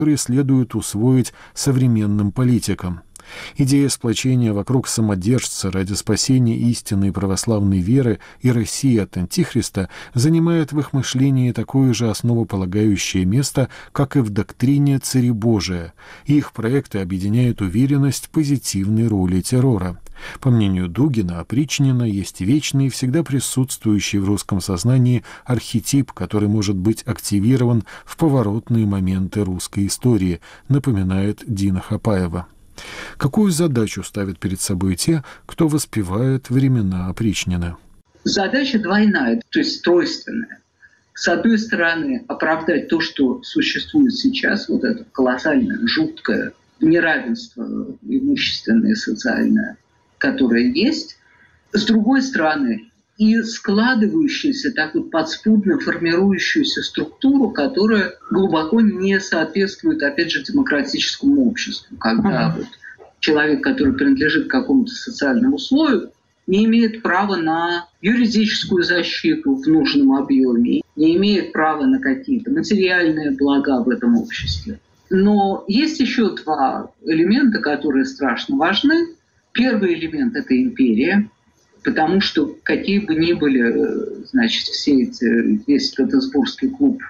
которые следует усвоить современным политикам. Идея сплочения вокруг самодержца ради спасения истинной православной веры и России от Антихриста занимает в их мышлении такое же основополагающее место, как и в доктрине Царебожия. Их проекты объединяют уверенность в позитивной роли террора. По мнению Дугина, опричнина есть вечный, всегда присутствующий в русском сознании архетип, который может быть активирован в поворотные моменты русской истории, напоминает Дина Хапаева. Какую задачу ставят перед собой те, кто воспевает времена опричнины? Задача двойная, то есть тройственная. С одной стороны, оправдать то, что существует сейчас, вот это колоссальное, жуткое неравенство имущественное и социальное, которое есть. С другой стороны, и складывающуюся, так вот подспудно формирующуюся структуру, которая глубоко не соответствует, опять же, демократическому обществу, когда вот человек, который принадлежит к какому-то социальному слою, не имеет права на юридическую защиту в нужном объеме, не имеет права на какие-то материальные блага в этом обществе. Но есть еще два элемента, которые страшно важны. Первый элемент – это империя, потому что какие бы ни были, значит, весь Геттесбургский клуб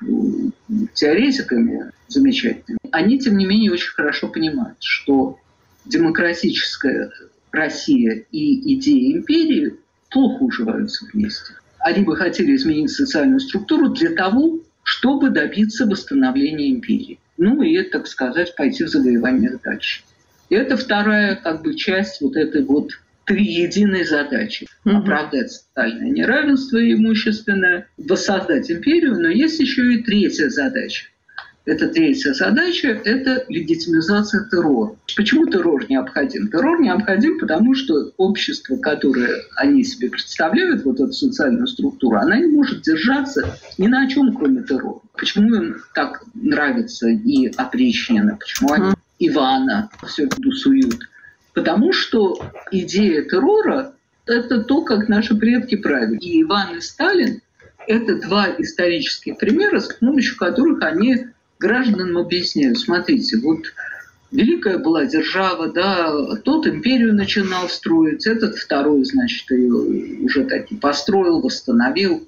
теоретиками замечательными, они, тем не менее, очень хорошо понимают, что демократическая Россия и идея империи плохо уживаются вместе. Они бы хотели изменить социальную структуру для того, чтобы добиться восстановления империи. Ну и, так сказать, пойти в завоевание дальше. И это вторая часть вот этой вот триединой задачи. Оправдать социальное неравенство имущественное, воссоздать империю, но есть еще и третья задача. Эта третья задача – это легитимизация террора. Почему террор необходим? Террор необходим, потому что общество, которое они себе представляют, вот эту социальную структуру, она не может держаться ни на чем, кроме террора. Почему им так нравится и опричнина, почему они Ивана все это дусуют? Потому что идея террора – это то, как наши предки правили. И Иван, и Сталин – это два исторических примера, с помощью которых они гражданам объясняют. Смотрите, вот великая была держава, да, тот империю начинал строить, этот второй, значит, ее уже таки построил, восстановил.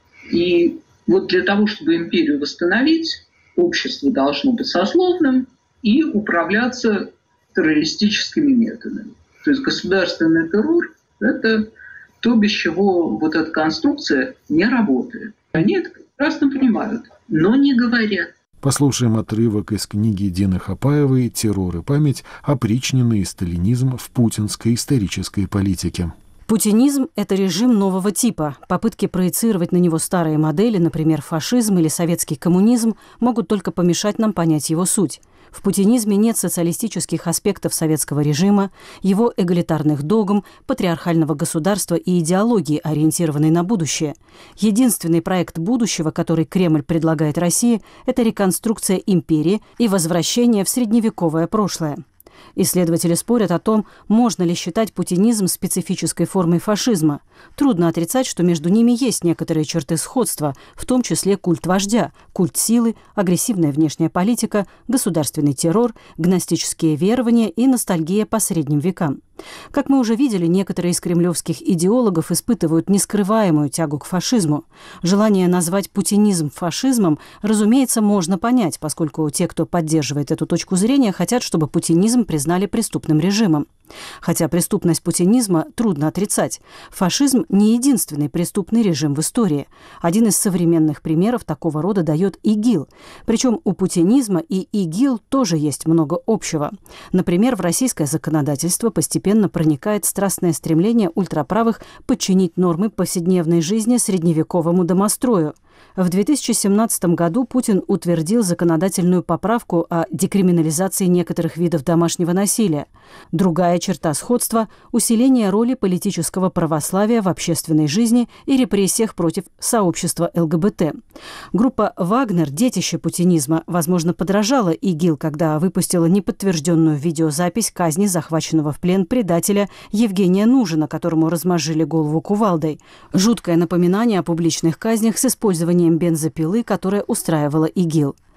И вот для того, чтобы империю восстановить, общество должно быть сословным и управляться террористическими методами. То есть государственный террор – это то, без чего вот эта конструкция не работает. Они это прекрасно понимают, но не говорят. Послушаем отрывок из книги Дины Хапаевой «Террор и память. Опричнина и сталинизм в путинской исторической политике». Путинизм – это режим нового типа. Попытки проецировать на него старые модели, например, фашизм или советский коммунизм, могут только помешать нам понять его суть. В путинизме нет социалистических аспектов советского режима, его эгалитарных догм, патриархального государства и идеологии, ориентированной на будущее. Единственный проект будущего, который Кремль предлагает России, это реконструкция империи и возвращение в средневековое прошлое. Исследователи спорят о том, можно ли считать путинизм специфической формой фашизма. Трудно отрицать, что между ними есть некоторые черты сходства, в том числе культ вождя, культ силы, агрессивная внешняя политика, государственный террор, гностические верования и ностальгия по средним векам. Как мы уже видели, некоторые из кремлевских идеологов испытывают нескрываемую тягу к фашизму. Желание назвать путинизм фашизмом, разумеется, можно понять, поскольку те, кто поддерживает эту точку зрения, хотят, чтобы путинизм признали преступным режимом. Хотя преступность путинизма трудно отрицать. Фашизм не единственный преступный режим в истории. Один из современных примеров такого рода дает ИГИЛ. Причем у путинизма и ИГИЛ тоже есть много общего. Например, в российское законодательство постепенно проникает страстное стремление ультраправых подчинить нормы повседневной жизни средневековому домострою. В 2017 году Путин утвердил законодательную поправку о декриминализации некоторых видов домашнего насилия. Другая черта сходства – усиление роли политического православия в общественной жизни и репрессиях против сообщества ЛГБТ. Группа «Вагнер», детище путинизма, возможно, подражала ИГИЛ, когда выпустила неподтвержденную видеозапись казни захваченного в плен предателя Евгения Нужина, которому размозжили голову кувалдой. Жуткое напоминание о публичных казнях с использованием бензопилы, которая устраивала ИГИЛ.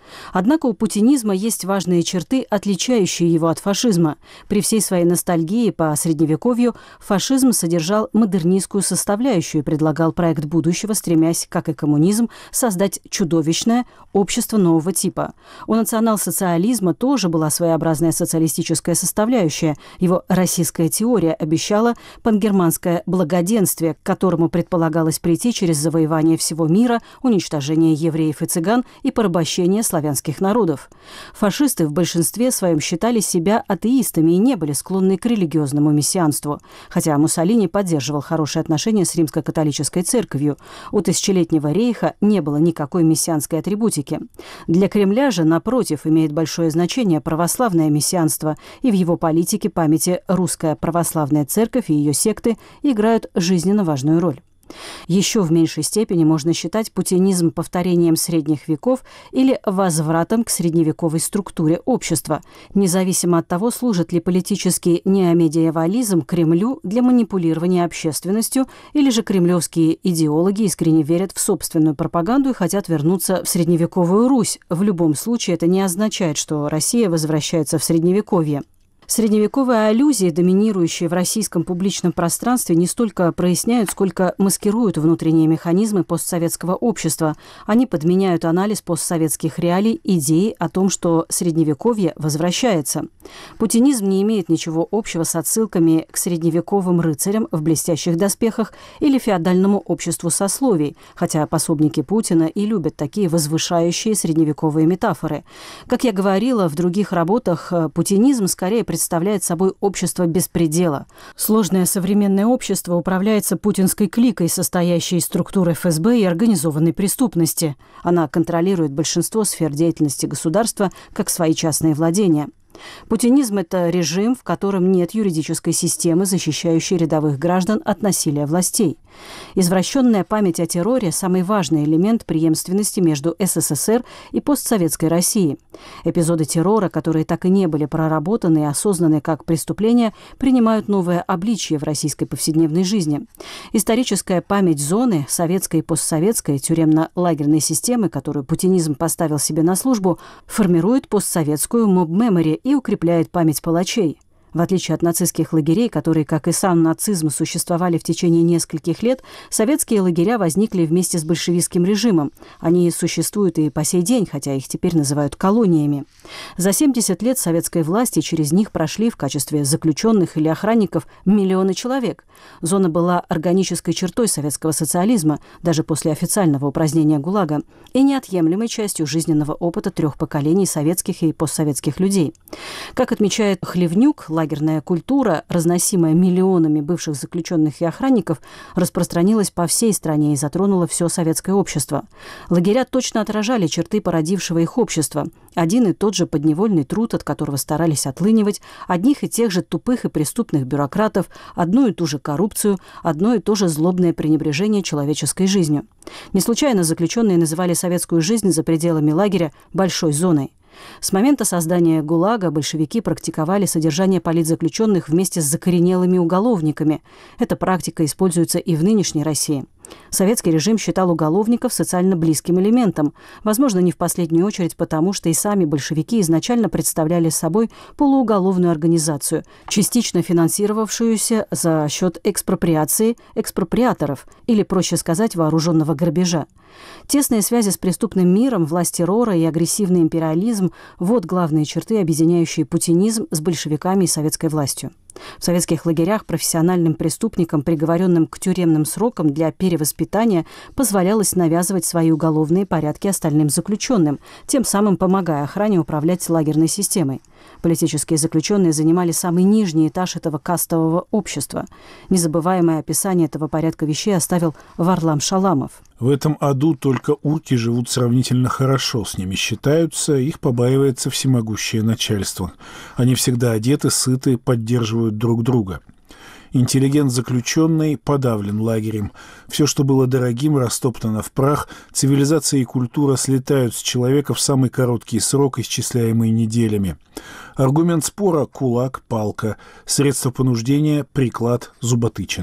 Однако у путинизма есть важные черты, отличающие его от фашизма. При всей своей ностальгии по Средневековью фашизм содержал модернистскую составляющую и предлагал проект будущего, стремясь, как и коммунизм, создать чудовищное общество нового типа. У национал-социализма тоже была своеобразная социалистическая составляющая. Его российская теория обещала пангерманское благоденствие, к которому предполагалось прийти через завоевание всего мира, уничтожение евреев и цыган и порабощение славянских народов. Фашисты в большинстве своем считали себя атеистами и не были склонны к религиозному мессианству. Хотя Муссолини поддерживал хорошие отношения с римско-католической церковью. У тысячелетнего рейха не было никакой мессианской атрибутики. Для Кремля же, напротив, имеет большое значение православное мессианство, и в его политике памяти русская православная церковь и ее секты играют жизненно важную роль. Еще в меньшей степени можно считать путинизм повторением средних веков или возвратом к средневековой структуре общества, независимо от того, служит ли политический неомедиевализм Кремлю для манипулирования общественностью, или же кремлевские идеологи искренне верят в собственную пропаганду и хотят вернуться в средневековую Русь. В любом случае это не означает, что Россия возвращается в Средневековье. Средневековые аллюзии, доминирующие в российском публичном пространстве, не столько проясняют, сколько маскируют внутренние механизмы постсоветского общества. Они подменяют анализ постсоветских реалий идеей о том, что Средневековье возвращается. Путинизм не имеет ничего общего с отсылками к средневековым рыцарям в блестящих доспехах или феодальному обществу сословий, хотя пособники Путина и любят такие возвышающие средневековые метафоры. Как я говорила в других работах, путинизм скорее представляет собой общество беспредела. Сложное современное общество управляется путинской кликой, состоящей из структур ФСБ и организованной преступности. Она контролирует большинство сфер деятельности государства, как свои частные владения. Путинизм – это режим, в котором нет юридической системы, защищающей рядовых граждан от насилия властей. Извращенная память о терроре – самый важный элемент преемственности между СССР и постсоветской Россией. Эпизоды террора, которые так и не были проработаны и осознаны как преступления, принимают новое обличие в российской повседневной жизни. Историческая память зоны, советской и постсоветской, тюремно-лагерной системы, которую путинизм поставил себе на службу, формирует постсоветскую моб-мемори и укрепляет память палачей. В отличие от нацистских лагерей, которые, как и сам нацизм, существовали в течение нескольких лет, советские лагеря возникли вместе с большевистским режимом. Они существуют и по сей день, хотя их теперь называют колониями. За 70 лет советской власти через них прошли в качестве заключенных или охранников миллионы человек. Зона была органической чертой советского социализма, даже после официального упразднения ГУЛАГа, и неотъемлемой частью жизненного опыта 3 поколений советских и постсоветских людей. Как отмечает Хлевнюк, лагерная культура, разносимая миллионами бывших заключенных и охранников, распространилась по всей стране и затронула все советское общество. Лагеря точно отражали черты породившего их общества. Один и тот же подневольный труд, от которого старались отлынивать, одних и тех же тупых и преступных бюрократов, одну и ту же коррупцию, одно и то же злобное пренебрежение человеческой жизнью. Не случайно заключенные называли советскую жизнь за пределами лагеря «большой зоной». С момента создания ГУЛАГа большевики практиковали содержание политзаключенных вместе с закоренелыми уголовниками. Эта практика используется и в нынешней России. Советский режим считал уголовников социально близким элементом, возможно, не в последнюю очередь потому, что и сами большевики изначально представляли собой полууголовную организацию, частично финансировавшуюся за счет экспроприации экспроприаторов, или, проще сказать, вооруженного грабежа. Тесные связи с преступным миром, власть террора и агрессивный империализм – вот главные черты, объединяющие путинизм с большевиками и советской властью. В советских лагерях профессиональным преступникам, приговоренным к тюремным срокам для перевоспитания, позволялось навязывать свои уголовные порядки остальным заключенным, тем самым помогая охране управлять лагерной системой. Политические заключенные занимали самый нижний этаж этого кастового общества. Незабываемое описание этого порядка вещей оставил Варлам Шаламов. В этом аду только урки живут сравнительно хорошо, с ними считаются, их побаивается всемогущее начальство. Они всегда одеты, сыты, поддерживают друг друга. Интеллигент заключенный подавлен лагерем. Все, что было дорогим, растоптано в прах. Цивилизация и культура слетают с человека в самый короткий срок, исчисляемый неделями. Аргумент спора – кулак, палка. Средство понуждения – приклад, зуботычина. В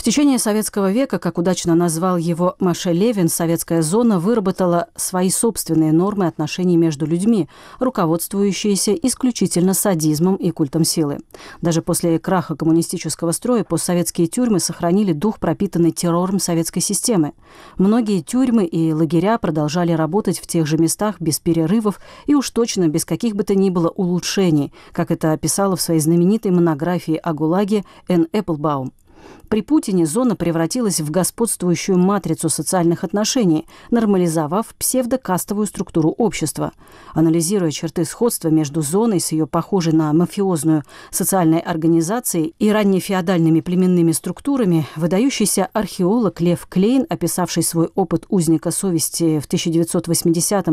течение советского века, как удачно назвал его Моше Левин, советская зона выработала свои собственные нормы отношений между людьми, руководствующиеся исключительно садизмом и культом силы. Даже после краха коммунистического строя постсоветские тюрьмы сохранили дух, пропитанный террором советской системы. Многие тюрьмы и лагеря продолжали работать в тех же местах без перерывов и уж точно без каких бы то ни было улучшений, как это описала в своей знаменитой монографии о ГУЛАГе Энн Эпплбаум. При Путине зона превратилась в господствующую матрицу социальных отношений, нормализовав псевдокастовую структуру общества. Анализируя черты сходства между зоной с ее похожей на мафиозную социальной организацией и раннефеодальными племенными структурами, выдающийся археолог Лев Клейн, описавший свой опыт узника совести в 1980 и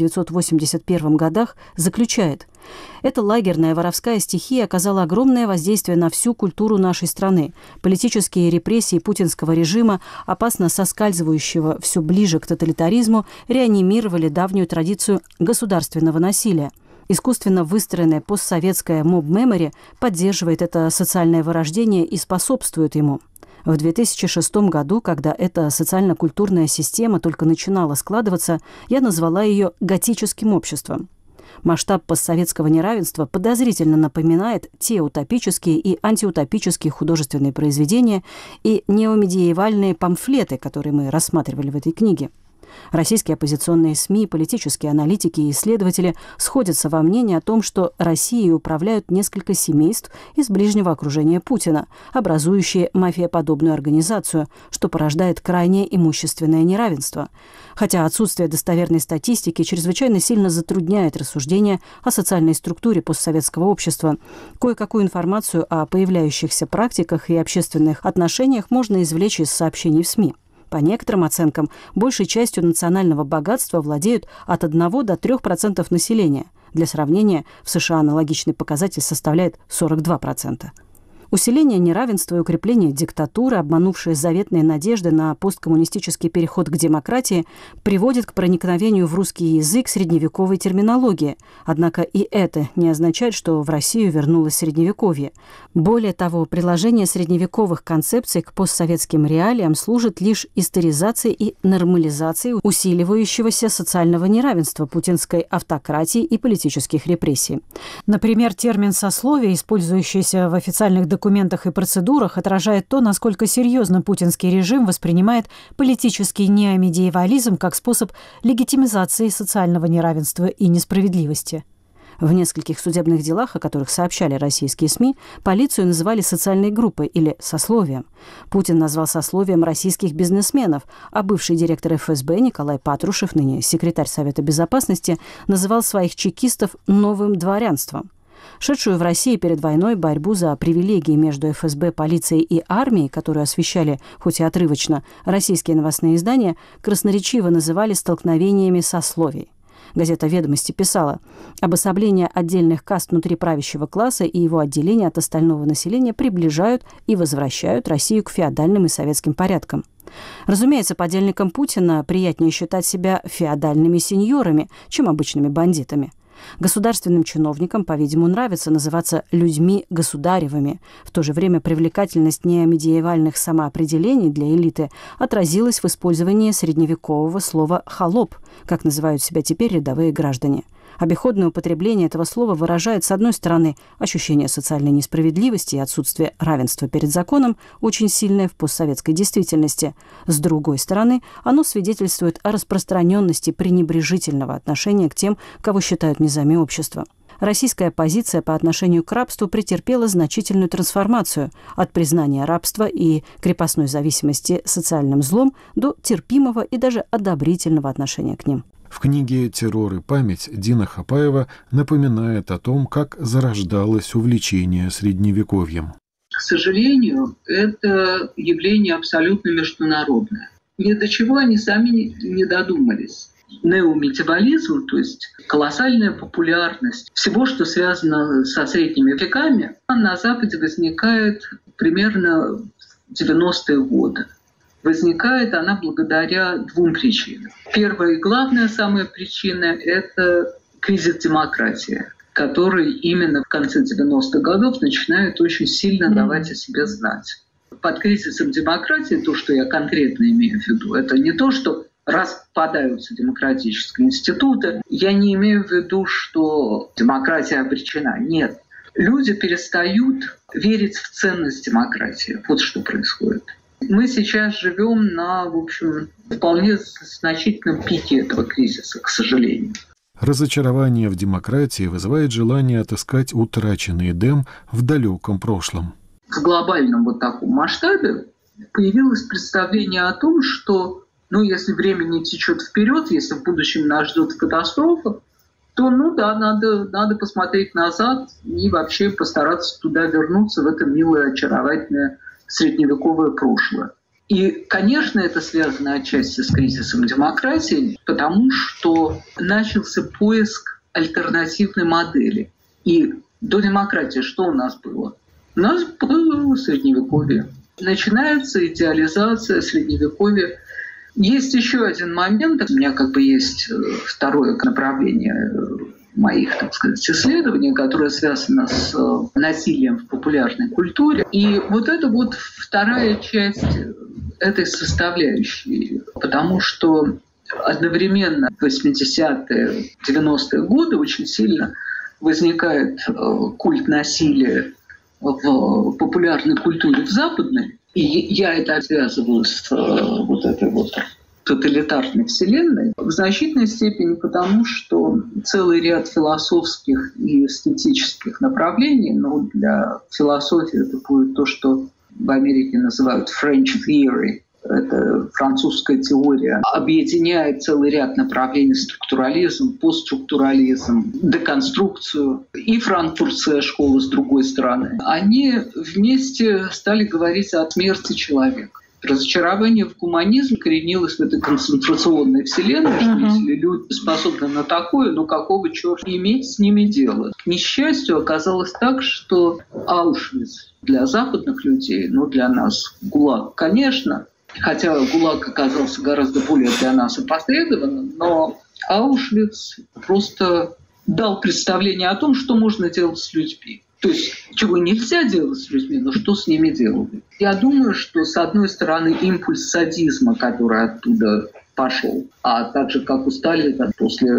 1981 годах, заключает: эта лагерная воровская стихия оказала огромное воздействие на всю культуру нашей страны. Политические репрессии путинского режима, опасно соскальзывающего все ближе к тоталитаризму, реанимировали давнюю традицию государственного насилия. Искусственно выстроенная постсоветская моб-мемори поддерживает это социальное вырождение и способствует ему. В 2006 году, когда эта социально-культурная система только начинала складываться, я назвала ее готическим обществом. Масштаб постсоветского неравенства подозрительно напоминает те утопические и антиутопические художественные произведения и неомедиевальные памфлеты, которые мы рассматривали в этой книге. Российские оппозиционные СМИ, политические аналитики и исследователи сходятся во мнении о том, что Россией управляют несколько семейств из ближнего окружения Путина, образующие мафиоподобную организацию, что порождает крайнее имущественное неравенство. Хотя отсутствие достоверной статистики чрезвычайно сильно затрудняет рассуждения о социальной структуре постсоветского общества, кое-какую информацию о появляющихся практиках и общественных отношениях можно извлечь из сообщений в СМИ. По некоторым оценкам, большей частью национального богатства владеют от 1 до 3% населения. Для сравнения, в США аналогичный показатель составляет 42%. Усиление неравенства и укрепление диктатуры, обманувшие заветные надежды на посткоммунистический переход к демократии, приводит к проникновению в русский язык средневековой терминологии. Однако и это не означает, что в Россию вернулось Средневековье. Более того, приложение средневековых концепций к постсоветским реалиям служит лишь историзацией и нормализацией усиливающегося социального неравенства, путинской автократии и политических репрессий. Например, термин «сословие», использующийся в официальных документах и процедурах, отражает то, насколько серьезно путинский режим воспринимает политический неомедиевализм как способ легитимизации социального неравенства и несправедливости. В нескольких судебных делах, о которых сообщали российские СМИ, полицию называли социальной группой или сословием. Путин назвал сословием российских бизнесменов, а бывший директор ФСБ Николай Патрушев, ныне секретарь Совета Безопасности, называл своих чекистов «новым дворянством». Шедшую в России перед войной борьбу за привилегии между ФСБ, полицией и армией, которую освещали, хоть и отрывочно, российские новостные издания, красноречиво называли столкновениями сословий. Газета «Ведомости» писала: «Обособление отдельных каст внутри правящего класса и его отделение от остального населения приближают и возвращают Россию к феодальным и советским порядкам». Разумеется, подельникам Путина приятнее считать себя феодальными сеньорами, чем обычными бандитами. Государственным чиновникам, по-видимому, нравится называться людьми государевыми. В то же время привлекательность неомедиевальных самоопределений для элиты отразилась в использовании средневекового слова «холоп», как называют себя теперь рядовые граждане. Обиходное употребление этого слова выражает, с одной стороны, ощущение социальной несправедливости и отсутствие равенства перед законом, очень сильное в постсоветской действительности. С другой стороны, оно свидетельствует о распространенности пренебрежительного отношения к тем, кого считают низами общества. Российская позиция по отношению к рабству претерпела значительную трансформацию от признания рабства и крепостной зависимости социальным злом до терпимого и даже одобрительного отношения к ним. В книге «Террор и память» Дина Хапаева напоминает о том, как зарождалось увлечение Средневековьем. К сожалению, это явление абсолютно международное. Ни до чего они сами не додумались. Неомедиевализм, то есть колоссальная популярность всего, что связано со средними веками, на Западе возникает примерно в 90-е годы. Возникает она благодаря двум причинам. Первая и главная самая причина – это кризис демократии, который именно в конце 90-х годов начинает очень сильно давать о себе знать. под кризисом демократии, то, что я конкретно имею в виду, это не то, что распадаются демократические институты. Я не имею в виду, что демократия обречена. Нет. Люди перестают верить в ценность демократии. Вот что происходит. Мы сейчас живем на, в общем, вполне значительном пике этого кризиса, к сожалению. Разочарование в демократии вызывает желание отыскать утраченный Эдем в далеком прошлом. В глобальном вот таком масштабе появилось представление о том, что если время не течет вперед, если в будущем нас ждет катастрофа, то, надо посмотреть назад и вообще постараться туда вернуться, в это милое, очаровательное средневековое прошлое. И, конечно, это связано отчасти с кризисом демократии, потому что начался поиск альтернативной модели. И до демократии что у нас было? У нас было Средневековье. Начинается идеализация Средневековья. Есть еще один момент, у меня есть второе направление моих, так сказать, исследований, которое связано с насилием в популярной культуре. И вот это вот вторая часть этой составляющей, потому что одновременно в 80-е, 90-е годы очень сильно возникает культ насилия в популярной культуре в западной, и я это связываю с вот этой вот тоталитарной вселенной в значительной степени потому, что целый ряд философских и эстетических направлений, для философии это будет то, что в Америке называют French theory, это французская теория, объединяет целый ряд направлений: структурализм, постструктурализм, деконструкцию, и франкфуртская школа с другой стороны. Они вместе стали говорить о смерти человека. Разочарование в гуманизме коренилось в этой концентрационной вселенной, что если люди способны на такое, какого черта иметь с ними дело? К несчастью, оказалось так, что Аушвиц для западных людей, для нас ГУЛАГ, конечно, хотя ГУЛАГ оказался гораздо более для нас опосредованным, но Аушвиц просто дал представление о том, что можно делать с людьми. То есть, чего нельзя делать с людьми, но что с ними делали. Я думаю, что, с одной стороны, импульс садизма, который оттуда пошел, а так же, как у Сталина, после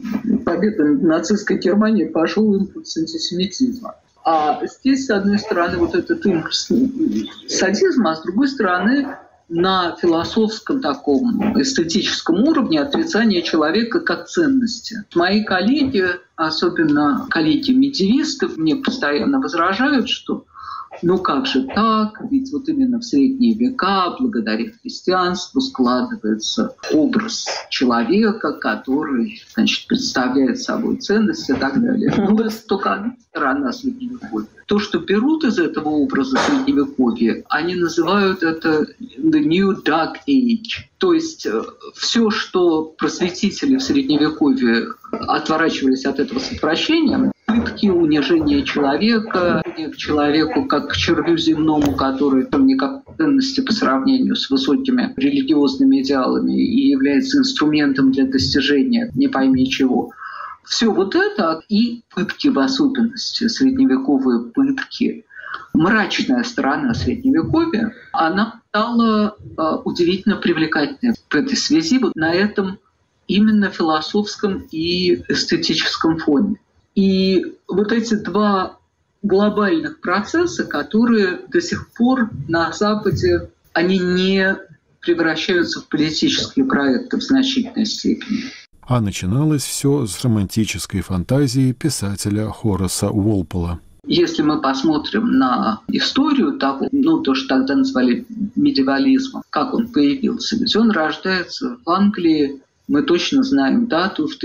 победы нацистской Германии пошел импульс антисемитизма. А здесь, с одной стороны, вот этот импульс садизма, а с другой стороны, на философском таком эстетическом уровне отрицание человека как ценности. Мои коллеги, особенно коллеги-медиевисты, мне постоянно возражают, что как же так, ведь вот именно в средние века, благодаря христианству, складывается образ человека, который, представляет собой ценности и так далее. Это только одна сторона Средневековья. То, что берут из этого образа Средневековья, они называют это the new dark age. То есть все, что просветители в Средневековье отворачивались от этого с отвращением, пытки, унижение человека, к человеку как к червю земному, который не как ценности по сравнению с высокими религиозными идеалами и является инструментом для достижения не пойми чего. Все вот это и пытки в особенности, средневековые пытки, мрачная сторона Средневековья, она стала удивительно привлекательной в этой связи вот на этом именно философском и эстетическом фоне. И вот эти два глобальных процесса, которые до сих пор на Западе, они не превращаются в политические проекты в значительной степени. А начиналось все с романтической фантазии писателя Хораса Уолпола. Если мы посмотрим на историю того, то, что тогда назвали медиевализмом, как он появился, ведь он рождается в Англии, мы точно знаем дату, в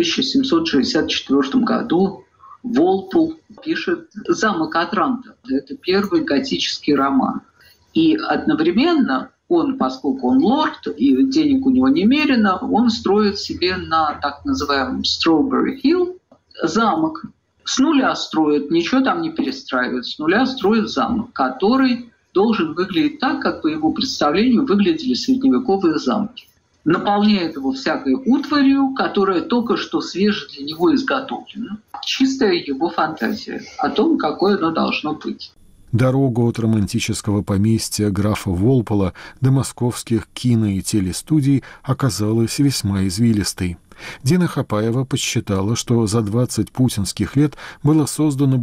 1764 году Уолпол пишет «Замок Отранто». Это первый готический роман. И одновременно он, поскольку он лорд, и денег у него немерено, он строит себе на так называемом Strawberry Hill замок. С нуля строит, ничего там не перестраивает, с нуля строит замок, который должен выглядеть так, как по его представлению выглядели средневековые замки. Наполняет его всякой утварью, которая только что свеже для него изготовлена. Чистая его фантазия о том, какое оно должно быть. Дорога от романтического поместья графа Волпола до московских кино- и телестудий оказалась весьма извилистой. Дина Хапаева подсчитала, что за 20 путинских лет было создано